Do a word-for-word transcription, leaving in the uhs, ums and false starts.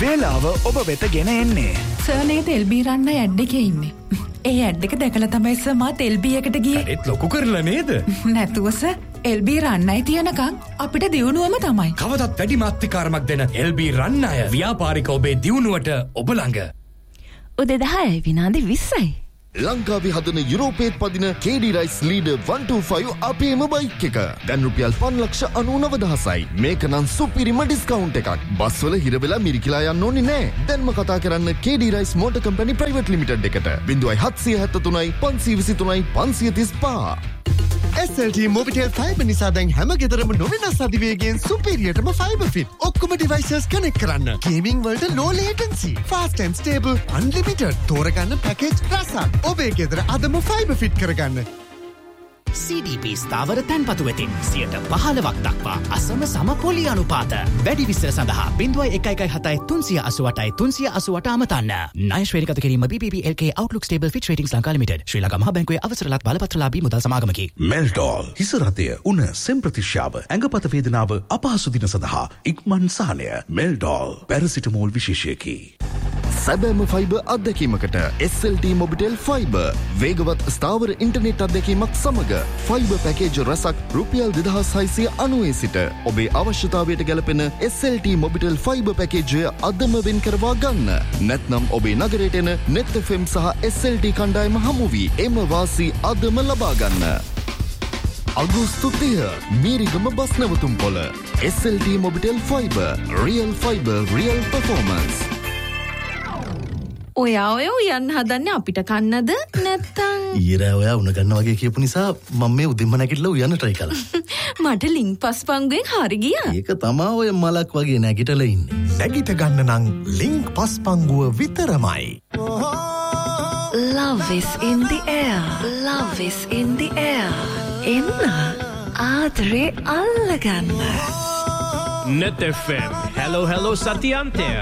වේලාව ඔබ වෙත ගෙන එන්නේ. සර් නේද එල්බී රන්න ඇඩ් එකේ ඉන්නේ. ඒ ඇඩ් එක දැකලා තමයි සර් මාත් එල්බී එකට ගියේ. ඒත් ලොකු කරලා නේද? නැතුව සර් එල්බී රන්නයි තියනකම් අපිට දියුණුවම තමයි. කවදත් වැඩි මාත්‍රිකාරමක් දෙන එල්බී රන්න අය ව්‍යාපාරික ඔබේ දියුණුවට ඔබ ළඟ. උදේ දහයයි විනාඩි විස්සයි. ලංකාවේ හදන යුරෝපේත් පදින කේ ඩී rice leader one two five අපේම බයික් එක. දැන් රුපියල් පන්ලක්ෂ අනූනව දහසයි. මේක නම් සුපිරිම ඩිස්කවුන්ට් එකක්. බස් වල හිර වෙලා මිරිකිලා යන්න ඕනේ නෑ. දැන්ම කතා කරන්න කේ ඩී rice motor company private limited එකට. zero seven seven three five two three five three five. S L T Mobitel Fiber නිසා දැන් හැම ගෙදරම නොවෙනස් අධිවේගයෙන් සුපිරියටම ෆයිබර් ෆිට. ඔක්කොම devices connect කරන්න. Gaming වලට low latency, fast and stable, unlimited. තෝරගන්න package රසක්. ඔබේ ගෙදර අදම ෆයිබර් ෆිට කරගන්න. C D P ස්ථාවර තැන්පතු වෙතින් සියයට පහළොවක් දක්වා අසම සම පොලි අනුපාත. වැඩි විස්තර සඳහා zero one one seven three eight eight three eight eight අමතන්න. ණය ශ්‍රේණිගත කිරීම B P P L K Outlook Stable Fitch Ratings Lanka limited. ශ්‍රී ලංකා මහා බැංකුවේ අවසරලත් බලපත්‍රලාභී මුදල් සමාගමකි. මෙල්ඩෝල් හිස රතය උණ සෙම් ප්‍රතිශ්‍යාව ඇඟපත වේදනාව අපහසු දින සඳහා ඉක්මන් සහනය. මෙල්ඩෝල් paracetamol විශේෂයකි. සැබෑම fibre අත්දැකීමකට S L T Mobitel Fiber වේගවත් ස්ථාවර ඉන්ටර්නෙට් අත්දැකීමක් සමග ෆයිබර් පැකේජ් රැසක් රුපියල් දෙදහස් හයසිය අනූ සිට ඔබේ අවශ්‍යතාවයට ගැලපෙන S L T Mobitel Fiber පැකේජය අදම වෙන් කරවා ගන්න. නැත්නම් ඔබේ නගරයට එන net F M සහ S L T කණ්ඩායම හමු වී එම වාසි අදම ලබා ගන්න. අගෝස්තු තිහ Mirigama bus නැවතුම් පොළ. S L T Mobitel Fiber Real Fiber Real Performance. ඔයා ඔය උයන්න හදන්නේ අපිට කන්නද නැත්තම් ඊරා ඔයා උණ ගන්න වගේ කියපු නිසා මම මේ උදෙන්ම නැගිටලා උයන්න try කළා. මට ලින්ක් පස් පංගුවෙන් හරි ගියා. ඒක තමයි ඔය මලක් වගේ නැගිටලා ඉන්නේ. නැගිට ගන්න නම් ලින්ක් පස් පංගුව විතරමයි. Love is in the air. Love is in the air. එන්න ආදරේ අල්ලගන්න. net F M. Hello hello සතියන්තය.